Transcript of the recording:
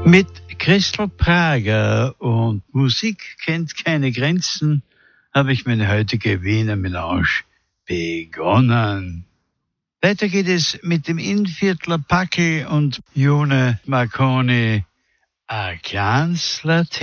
Mit Christel Prager und Musik kennt keine Grenzen habe ich meine heutige Wiener Melange begonnen. Weiter geht es mit dem Innviertler Packel und Jone Marconi, A Clans Latte.